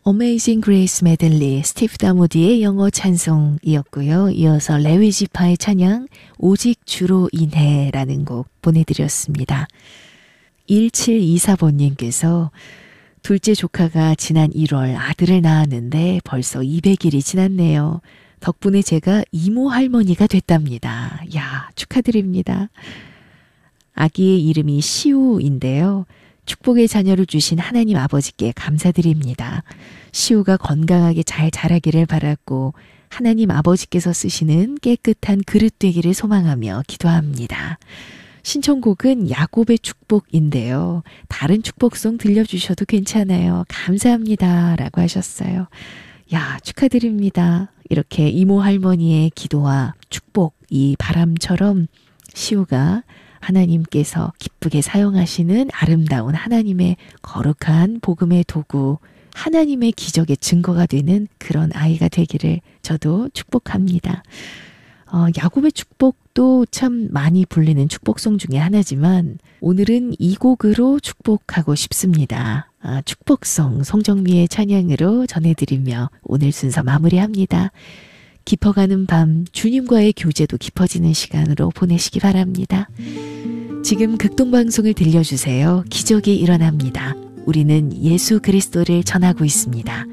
Amazing Grace 메들리 스티브 다모디의 영어 찬송이었고요. 이어서 레위 지파의 찬양 오직 주로 인해라는 곡 보내드렸습니다. 1724번님께서 둘째 조카가 지난 1월 아들을 낳았는데 벌써 200일이 지났네요. 덕분에 제가 이모 할머니가 됐답니다. 야, 축하드립니다. 아기의 이름이 시우인데요. 축복의 자녀를 주신 하나님 아버지께 감사드립니다. 시우가 건강하게 잘 자라기를 바랐고 하나님 아버지께서 쓰시는 깨끗한 그릇 되기를 소망하며 기도합니다. 신청곡은 야곱의 축복인데요. 다른 축복송 들려주셔도 괜찮아요. 감사합니다. 라고 하셨어요. 야, 축하드립니다. 이렇게 이모 할머니의 기도와 축복, 이 바람처럼 시우가 하나님께서 기쁘게 사용하시는 아름다운 하나님의 거룩한 복음의 도구, 하나님의 기적의 증거가 되는 그런 아이가 되기를 저도 축복합니다. 야곱의 축복도 참 많이 불리는 축복송 중에 하나지만 오늘은 이 곡으로 축복하고 싶습니다. 축복송 송정미의 찬양으로 전해드리며 오늘 순서 마무리합니다. 깊어가는 밤 주님과의 교제도 깊어지는 시간으로 보내시기 바랍니다. 지금 극동방송을 들려주세요. 기적이 일어납니다. 우리는 예수 그리스도를 전하고 있습니다.